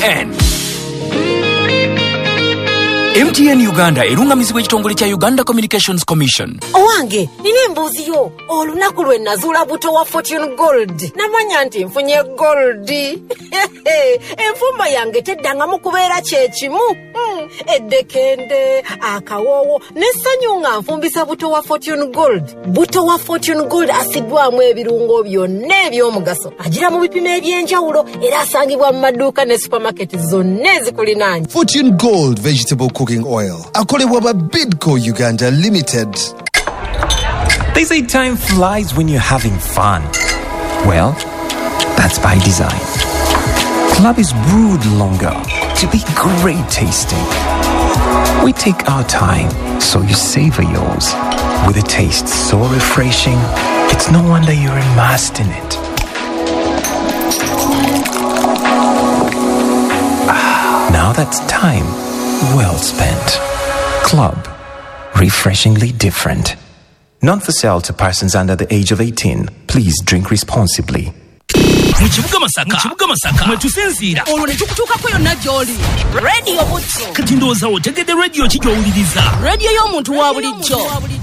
MTN. MTN Uganda erungamizibwa ekitongole kya Uganda Communications Commission. Owange, nine embuuzi yo. Olunaku lwe nazuula buto wa Fortune Gold. Namanya nti nfunye gold. Enfumba yange teddangamu kubeera kyekimu. Eddekende, akawoowo, n'essanyu nga nfumbisa buto wa Fortune Gold. Buto wa Fortune Gold asiddwamu ebirungo byonna eby'omugaso. Agira mu bipimo eby'enjawulo era asangibwa mu maduuka ne supermarket zonna ezikulinaanye. Fortune Gold vegetable cooking oil. Akolebwa ba Bidco Uganda Limited. They say time flies when you're having fun. Well, that's by design. Club is brewed longer to be great tasting. We take our time, so you savor yours. With a taste so refreshing, it's no wonder you're immersed in it. Now that's time well spent. Club. Refreshingly different. Not for sale to persons under the age of 18. Please drink responsibly. Mukibuga Masaka mwetusinziira olwo ne tukutuukako yonna gy'oli. Radio Butso. Kati ndowooza otegedde radio ki gy'owuliriza? Radio y'omuntu wa bulijjo.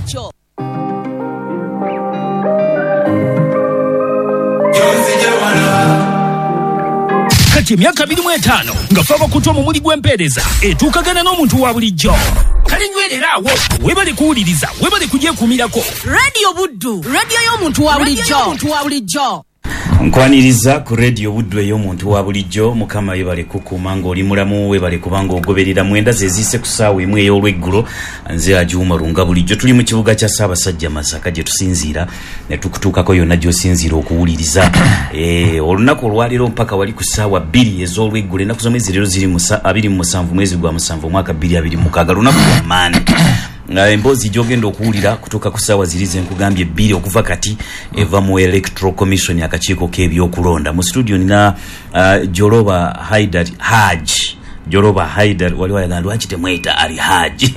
Kati emyaka 25 nga faba kutwa mu muli gw'empeereza etuukagana n'omuntu wa bulijjo. Kale nywerera awo webale kuwuliriza webale kugyekuumirako. Radio Buddu. Radio y'omuntu wa bulijjo. Nkwaniriza ku Radio Buddu ey'omuntu wa bulijjo. Mukama yebale kukuuma ng'oli mulamu, webale kubanga ogoberera mwenda zeziise ku ssaawa emu ey'olweggulo. Nze Ajuma Lunga bulijjo tuli mu kibuga kya Ssaabasajja Masaka gye tusinziira ne tukutuukako yonna gy'osinziira okuwuliriza. Olunaku olwaleero mpaka wali ku ssaawa 2 ez'olweggulo. Ennaku z'omwezi leero ziri 27 mwezi gwa 7 mwaka 2026. Lunaku lwa maani. Emboozi gy'ogenda okuwulira kutuuka ku ssaawa ziri ze nkugambye 2 okuva kati eva mu Electoral Commission akakiiko k'ebyokulonda. Mu studio nina Joloba Haidar Haji. Joloba Haidar wali wayagala lwaki temweta ali Haji.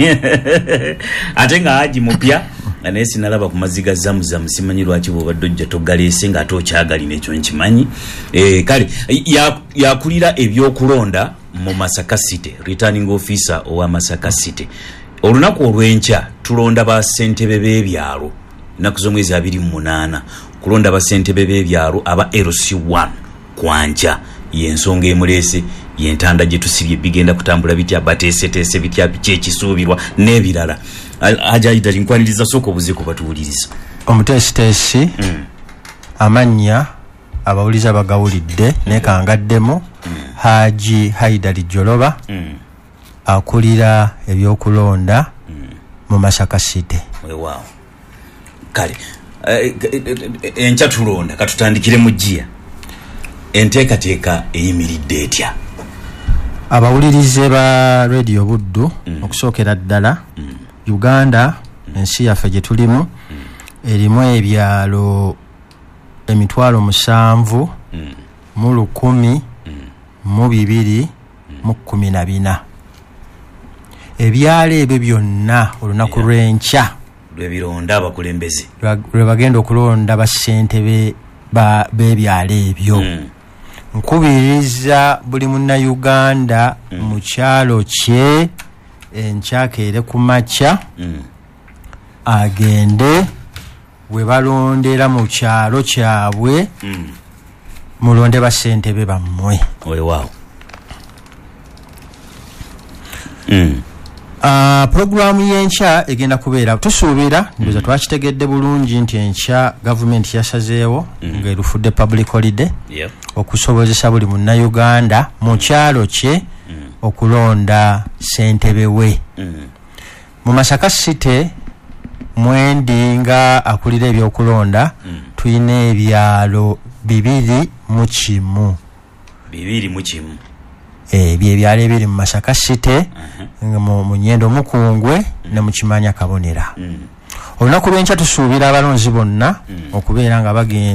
Ate nga Haji mupya naye sinalaba ku maziga zamuzamu simanyi lwaki bw'obadde ojja toggaleese nga ate okyagalina ekyo nkimanyi. Kale yakulira ebyokulonda mu Masaka City, returning officer owa Masaka City. Olunaku olw'enkya tulonda ba ssentebe b'ebyalo ennaku z'omwezi 28 kulonda ba ssentebe b'ebyalo aba LC1 kwankya y'ensonga emuleese y'entanda gye tusibye bigenda kutambula bitya bateeseteese bitya kyekisuubirwa n'ebirala. Ajaidali nkwaniriza sooka obuze ku batuwuliriza omuteesiteesi amannya abawuliza bagawulidde nekangaddemu Haji Haidari Joloba akulira ebyokulonda mu Masaka City. Wow. Kale enkya tulonda katutandikire mu jjiya enteekateeka eyimiridde etya? Abawulirize ba Radio Buddu okusookera ddala Uganda ensi yaffe gye tulimu erimu ebyalo 7,100 mu 1,214. Ebyalo ebyo byonna olunaku lw'enkya lwebironda abakulembeze lwe bagenda okulonda bassentebe b'ebyalo ebyo. Nkubiriza buli munnayuganda mu kyalo kye enkyakeere ku makya agende we balondera mu kyalo kyabwe mulonde bassentebe bammwe. Wow. Programu y'enkya egenda kubeera tusuubira ndoza twakitegedde bulungi nti enkya government yasazeewo ng'erufudde public holiday okusobozesa buli munnayuganda mu kyalo kye okulonda ssentebe we. Mu Masaka City mwendi nga akulira ebyokulonda tulina ebyalo 201. Byebyalo ebiri mu Masaka City mu Nyendo Mukungwe ne mu Kimanya Kabonera. Olunaku lw'enkya tusuubira abalonzi bonna okubeera nga bagenda